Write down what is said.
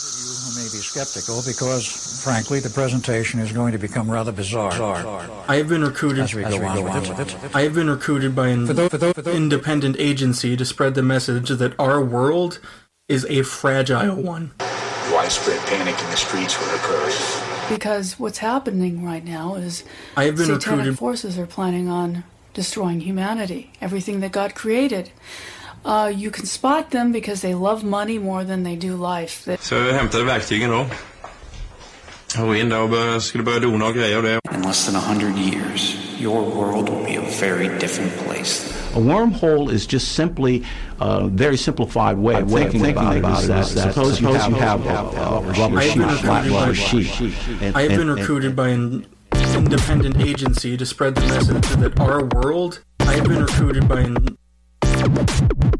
Who may be skeptical because, frankly, the presentation is going to become rather bizarre. I have been recruited As we go on with it. I have been recruited by an independent agency to spread the message that our world is a fragile one. Widespread panic in the streets will occur. Because what's happening right now is I have been satanic recruited. forces are planning on destroying humanity, everything that God created. You can spot them because they love money more than they do life. Så jag hämtade verktygen då. Jag var in där och skulle börja dona och grejer och det. In less than 100 years, your world will be a very different place. A wormhole is just simply a very simplified way of thinking about it. Suppose you have a rubber sheet, flat rubber sheet. I have been recruited by an independent agency to spread the message that our world. I have been recruited by an